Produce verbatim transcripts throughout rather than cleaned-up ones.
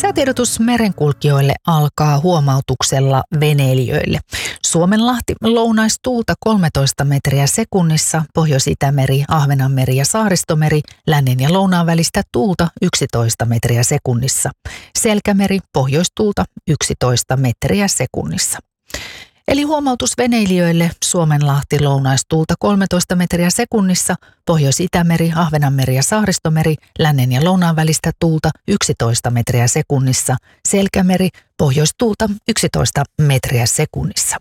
Säätiedotus merenkulkijoille alkaa huomautuksella veneilijöille. Suomenlahti lounaistuulta kolmetoista metriä sekunnissa, Pohjois-Itämeri, Ahvenanmeri ja Saaristomeri, lännen ja lounaan välistä tuulta yksitoista metriä sekunnissa. Selkämeri, pohjoistuulta yksitoista metriä sekunnissa. Eli huomautus veneilijöille: Suomenlahti lounaistuulta kolmetoista metriä sekunnissa, Pohjois-Itämeri, Ahvenanmeri ja Saaristomeri, lännen ja lounaan välistä tuulta yksitoista metriä sekunnissa, Selkämeri, pohjoistuulta yksitoista metriä sekunnissa.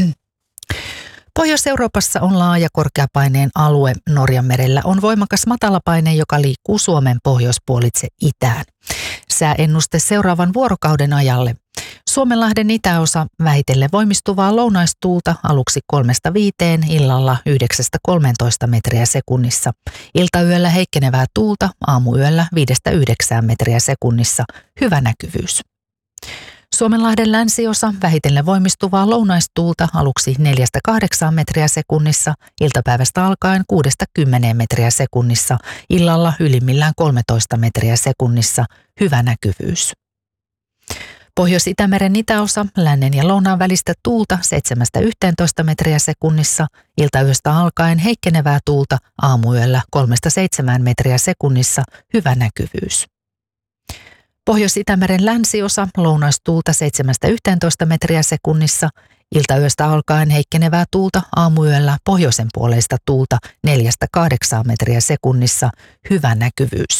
Pohjois-Euroopassa on laaja korkeapaineen alue. Norjanmerellä on voimakas matalapaine, joka liikkuu Suomen pohjoispuolitse itään. Sääennuste seuraavan vuorokauden ajalle. Suomenlahden itäosa vähitellen voimistuvaa lounaistuulta aluksi kolmesta viiteen, illalla yhdeksästä kolmeentoista metriä sekunnissa. Iltayöllä heikkenevää tuulta, aamuyöllä viidestä yhdeksään metriä sekunnissa. Hyvä näkyvyys. Suomenlahden länsiosa vähitellen voimistuvaa lounaistuulta aluksi neljästä kahdeksaan metriä sekunnissa, iltapäivästä alkaen kuudesta kymmeneen metriä sekunnissa, illalla ylimmillään kolmetoista metriä sekunnissa. Hyvä näkyvyys. Pohjois-Itämeren itäosa, lännen ja lounaan välistä tuulta seitsemästä yhteentoista metriä sekunnissa, iltayöstä alkaen heikkenevää tuulta, aamuyöllä kolmesta seitsemään metriä sekunnissa. Hyvä näkyvyys. Pohjois-Itämeren länsiosa, lounaistuulta seitsemästä yhteentoista metriä sekunnissa, iltayöstä alkaen heikkenevää tuulta, aamuyöllä pohjoisen puoleista tuulta neljästä kahdeksaan metriä sekunnissa. Hyvä näkyvyys.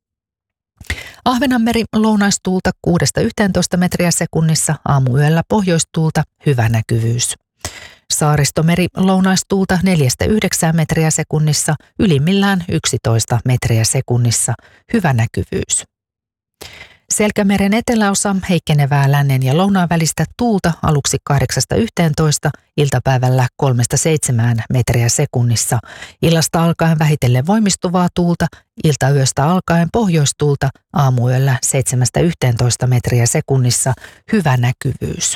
Ahvenanmeri lounaistuulta kuudesta yhteentoista metriä sekunnissa, aamuyöllä pohjoistuulta. Hyvä näkyvyys. Saaristomeri lounaistuulta neljästä yhdeksään metriä sekunnissa, ylimmillään yksitoista metriä sekunnissa. Hyvä näkyvyys. Selkämeren eteläosa, heikkenevää lännen ja lounaan välistä tuulta aluksi kahdeksasta yhteentoista, iltapäivällä kolmesta seitsemään metriä sekunnissa. Illasta alkaen vähitellen voimistuvaa tuulta, iltayöstä alkaen pohjoistuulta, aamuyöllä seitsemästä yhteentoista metriä sekunnissa. Hyvä näkyvyys.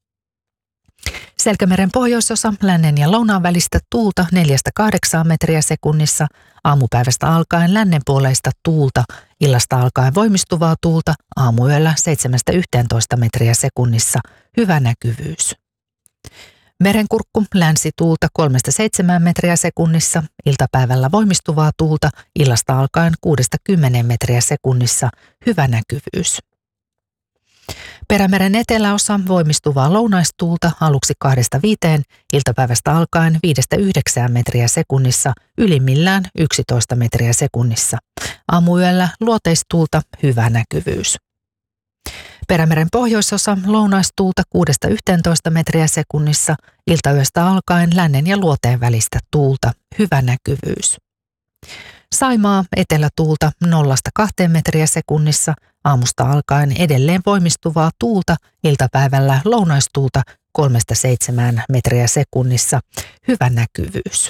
Selkämeren pohjoisosa, lännen ja lounaan välistä tuulta neljästä kahdeksaan metriä sekunnissa, aamupäivästä alkaen lännenpuoleista tuulta, illasta alkaen voimistuvaa tuulta, aamuyöllä seitsemästä yhteentoista metriä sekunnissa. Hyvä näkyvyys. Merenkurkku, länsituulta kolmesta seitsemään metriä sekunnissa, iltapäivällä voimistuvaa tuulta, illasta alkaen kuudesta kymmeneen metriä sekunnissa. Hyvä näkyvyys. Perämeren eteläosa, voimistuvaa lounaistuulta aluksi kahdesta viiteen, iltapäivästä alkaen viidestä yhdeksään metriä sekunnissa, ylimmillään yksitoista metriä sekunnissa. Aamuyöllä luoteistuulta. Hyvä näkyvyys. Perämeren pohjoisosa, lounaistuulta kuudesta yhteentoista metriä sekunnissa, iltayöstä alkaen lännen ja luoteen välistä tuulta. Hyvä näkyvyys. Saimaa, etelätuulta nollasta kahteen metriä sekunnissa, aamusta alkaen edelleen voimistuvaa tuulta, iltapäivällä lounaistuulta kolmesta seitsemään metriä sekunnissa. Hyvä näkyvyys.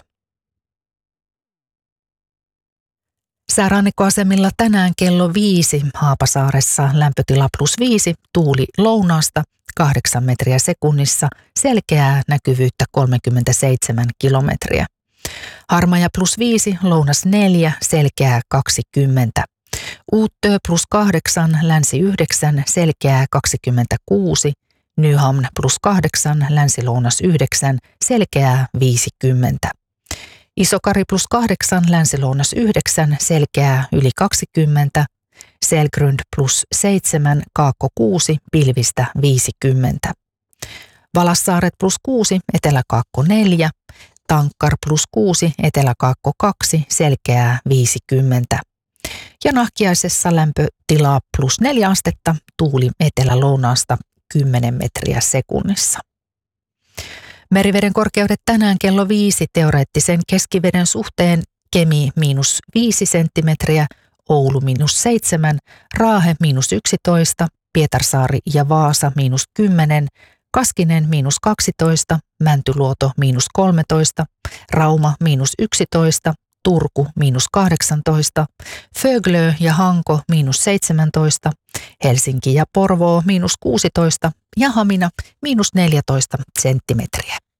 Säärannikkoasemilla tänään kello viisi, Haapasaaressa lämpötila plus viisi, tuuli lounaasta kahdeksan metriä sekunnissa, selkeää näkyvyyttä kolmekymmentäseitsemän kilometriä. Harmaja plus viisi, lounas neljä, selkeää kaksikymmentä. Uuttöö plus kahdeksan, länsi yhdeksän, selkeää kaksikymmentäkuusi. Nyhamn plus kahdeksan, länsi-lounas yhdeksän, selkeää viisikymmentä. Isokari plus kahdeksan, länsi-lounas yhdeksän, selkeää yli kaksikymmentä. Selgrund plus seitsemän, Kaakko kuusi, pilvistä viisikymmentä. Valassaaret plus kuusi, Etelä-Kaakko neljä. Tankkar plus kuusi, Etelä-Kaakko kaksi, selkeää viisikymmentä. Ja Nahkiaisessa lämpötilaa plus neljä astetta, tuuli etelä-lounaasta kymmenen metriä sekunnissa. Meriveden korkeudet tänään kello viisi, teoreettisen keskiveden suhteen Kemi miinus viisi senttimetriä, Oulu miinus seitsemän, Raahe miinus yksitoista, Pietarsaari ja Vaasa miinus kymmenen, Kaskinen miinus kaksitoista, Mäntyluoto miinus kolmetoista, Rauma miinus yksitoista, Turku miinus kahdeksantoista, Föglö ja Hanko miinus seitsemäntoista, Helsinki ja Porvoo miinus kuusitoista ja Hamina miinus neljätoista senttimetriä.